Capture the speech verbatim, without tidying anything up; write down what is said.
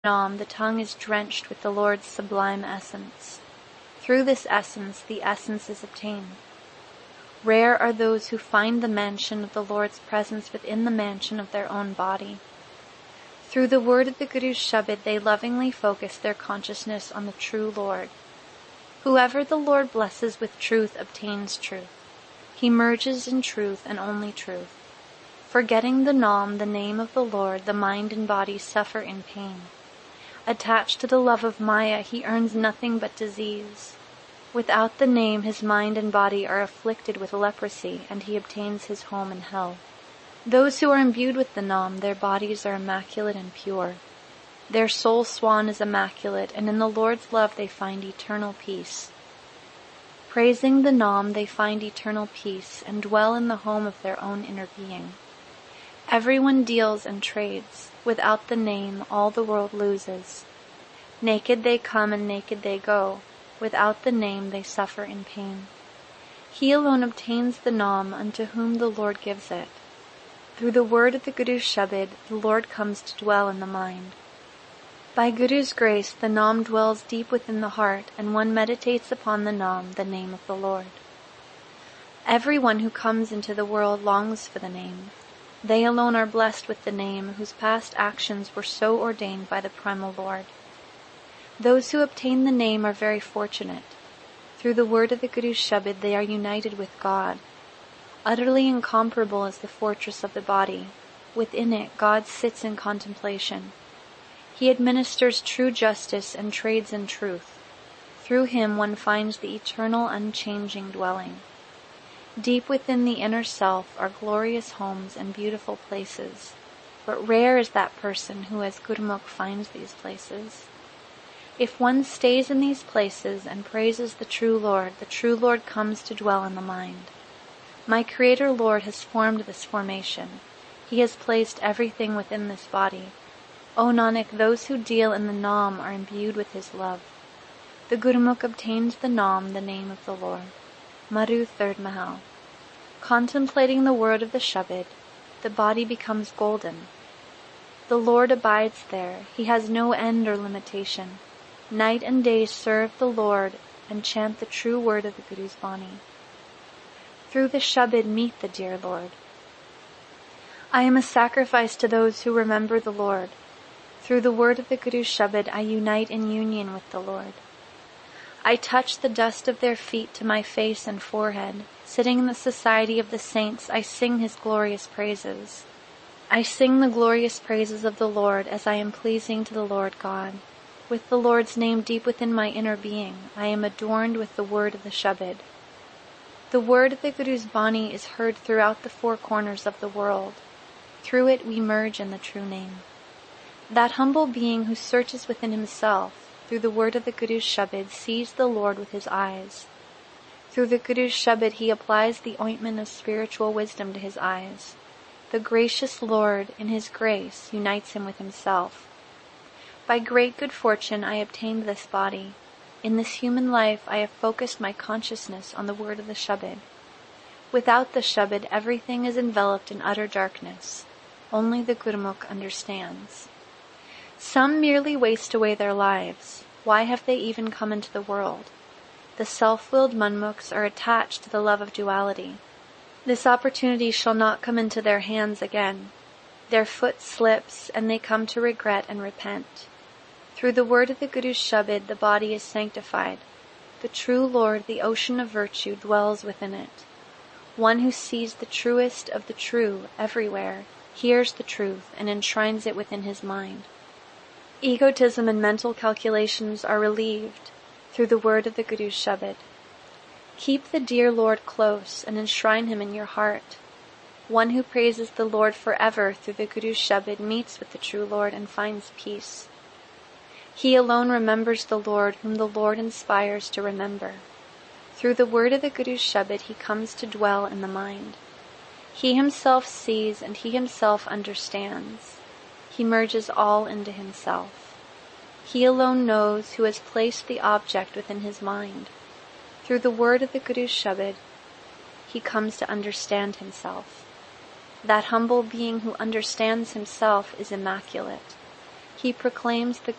Nam, the tongue is drenched with the Lord's sublime essence. Through this essence, the essence is obtained. Rare are those who find the mansion of the Lord's presence within the mansion of their own body. Through the word of the Guru's Shabad, they lovingly focus their consciousness on the true Lord. Whoever the Lord blesses with truth obtains truth. He merges in truth and only truth. Forgetting the Nam, the name of the Lord, the mind and body suffer in pain. Attached to the love of Maya, he earns nothing but disease. Without the name, his mind and body are afflicted with leprosy, and he obtains his home in hell. Those who are imbued with the Nam, their bodies are immaculate and pure. Their soul swan is immaculate, and in the Lord's love they find eternal peace. Praising the Nam, they find eternal peace, and dwell in the home of their own inner being. Everyone deals and trades. Without the name, all the world loses. Naked they come and naked they go. Without the name, they suffer in pain. He alone obtains the Nam, unto whom the Lord gives it. Through the word of the Guru's Shabad, the Lord comes to dwell in the mind. By Guru's grace, the Nam dwells deep within the heart, and one meditates upon the Nam, the name of the Lord. Everyone who comes into the world longs for the name. They alone are blessed with the name, whose past actions were so ordained by the primal Lord. Those who obtain the name are very fortunate. Through the word of the Guru's Shabad, they are united with God. Utterly incomparable is the fortress of the body. Within it, God sits in contemplation. He administers true justice and trades in truth. Through him one finds the eternal, unchanging dwelling. Deep within the inner self are glorious homes and beautiful places, but rare is that person who as Gurmukh finds these places. If one stays in these places and praises the true Lord, the true Lord comes to dwell in the mind. My Creator Lord has formed this formation. He has placed everything within this body. O Nanak, those who deal in the Nam are imbued with his love. The Gurmukh obtains the Nam, the name of the Lord. Maru, third Mahal. Contemplating the word of the Shabad, the body becomes golden. The Lord abides there. He has no end or limitation. Night and day serve the Lord and chant the true word of the Guru's Bani. Through the Shabad meet the dear Lord. I am a sacrifice to those who remember the Lord. Through the word of the Guru's Shabad, I unite in union with the Lord. I touch the dust of their feet to my face and forehead. Sitting in the society of the saints, I sing his glorious praises. I sing the glorious praises of the Lord as I am pleasing to the Lord God. With the Lord's name deep within my inner being, I am adorned with the word of the Shabad. The word of the Guru's Bani is heard throughout the four corners of the world. Through it we merge in the true name. That humble being who searches within himself, through the word of the Guru's Shabad, sees the Lord with his eyes. Through the Guru's Shabad, he applies the ointment of spiritual wisdom to his eyes. The gracious Lord, in his grace, unites him with himself. By great good fortune, I obtained this body. In this human life, I have focused my consciousness on the word of the Shabad. Without the Shabad, everything is enveloped in utter darkness. Only the Gurmukh understands. Some merely waste away their lives. Why have they even come into the world? The self-willed Manmukhs are attached to the love of duality. This opportunity shall not come into their hands again. Their foot slips, and they come to regret and repent. Through the word of the Guru's Shabad, the body is sanctified. The true Lord, the ocean of virtue, dwells within it. One who sees the truest of the true everywhere, hears the truth, and enshrines it within his mind. Egotism and mental calculations are relieved through the word of the Guru's Shabad. Keep the dear Lord close and enshrine him in your heart. One who praises the Lord forever through the Guru's Shabad meets with the true Lord and finds peace. He alone remembers the Lord whom the Lord inspires to remember. Through the word of the Guru's Shabad, he comes to dwell in the mind. He himself sees and he himself understands. He merges all into himself. He alone knows who has placed the object within his mind. Through the word of the Guru's Shabad, he comes to understand himself. That humble being who understands himself is immaculate. He proclaims the